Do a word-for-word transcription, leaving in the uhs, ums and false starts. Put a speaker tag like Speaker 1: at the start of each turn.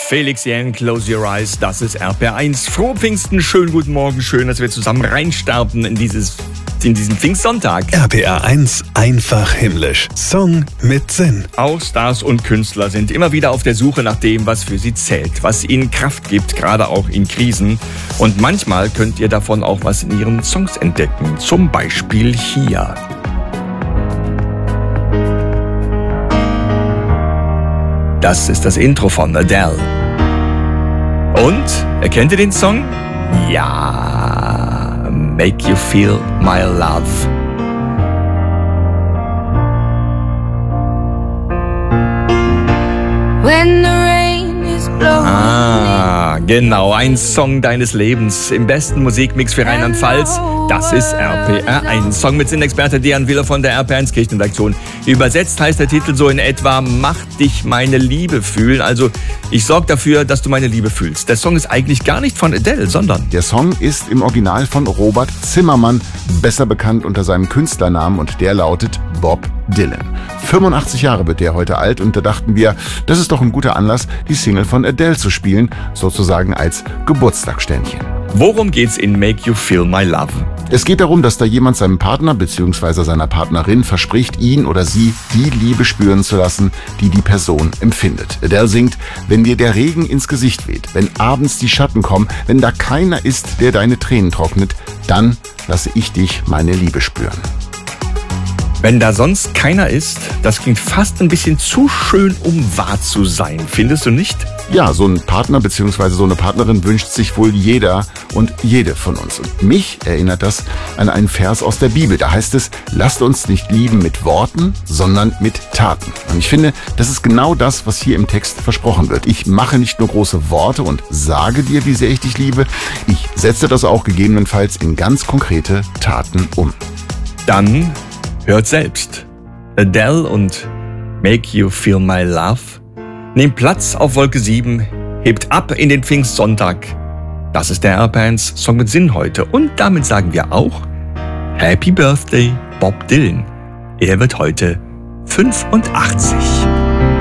Speaker 1: Felix Jähn, Close Your Eyes, das ist R P R eins. Frohe Pfingsten, schönen guten Morgen, schön, dass wir zusammen reinstarten in, dieses, in diesen Pfingstsonntag.
Speaker 2: R P R eins, einfach himmlisch. Song mit Sinn.
Speaker 1: Auch Stars und Künstler sind immer wieder auf der Suche nach dem, was für sie zählt, was ihnen Kraft gibt, gerade auch in Krisen. Und manchmal könnt ihr davon auch was in ihren Songs entdecken, zum Beispiel hier. Das ist das Intro von Adele. Und, erkennt ihr den Song? Ja, Make You Feel My Love.
Speaker 3: When the rain is blowing.
Speaker 1: Ah, genau, ein Song deines Lebens im besten Musikmix für Rheinland-Pfalz. Das ist R P R eins. Song mit Sinnexperte Dejan Willer von der R P R eins Kirchenredaktion. Übersetzt heißt der Titel so in etwa: Mach dich meine Liebe fühlen. Also ich sorge dafür, dass du meine Liebe fühlst. Der Song ist eigentlich gar nicht von Adele, sondern...
Speaker 4: Der Song ist im Original von Robert Zimmermann, besser bekannt unter seinem Künstlernamen, und der lautet Bob Dylan. fünfundachtzig Jahre wird der heute alt, und da dachten wir, das ist doch ein guter Anlass, die Single von Adele zu spielen, sozusagen als Geburtstagsständchen.
Speaker 1: Worum geht's in Make You Feel My Love?
Speaker 4: Es geht darum, dass da jemand seinem Partner bzw. seiner Partnerin verspricht, ihn oder sie die Liebe spüren zu lassen, die die Person empfindet. Adele singt: Wenn dir der Regen ins Gesicht weht, wenn abends die Schatten kommen, wenn da keiner ist, der deine Tränen trocknet, dann lasse ich dich meine Liebe spüren.
Speaker 1: Wenn da sonst keiner ist, das klingt fast ein bisschen zu schön, um wahr zu sein. Findest du nicht?
Speaker 4: Ja, so ein Partner bzw. so eine Partnerin wünscht sich wohl jeder und jede von uns. Und mich erinnert das an einen Vers aus der Bibel. Da heißt es: Lasst uns nicht lieben mit Worten, sondern mit Taten. Und ich finde, das ist genau das, was hier im Text versprochen wird. Ich mache nicht nur große Worte und sage dir, wie sehr ich dich liebe. Ich setze das auch gegebenenfalls in ganz konkrete Taten um.
Speaker 1: Dann hört selbst. Adele und Make You Feel My Love. Nehmt Platz auf Wolke sieben, hebt ab in den Pfingstsonntag. Das ist der R P R eins Song mit Sinn heute. Und damit sagen wir auch Happy Birthday, Bob Dylan. Er wird heute fünfundachtzig.